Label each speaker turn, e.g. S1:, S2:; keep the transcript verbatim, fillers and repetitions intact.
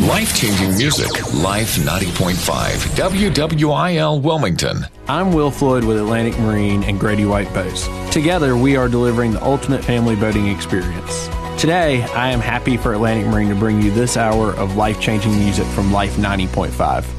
S1: Life-changing music, Life ninety point five, W W I L Wilmington.
S2: I'm Will Floyd with Atlantic Marine and Grady White Boats. Together, we are delivering the ultimate family boating experience. Today, I am happy for Atlantic Marine to bring you this hour of life-changing music from Life ninety point five.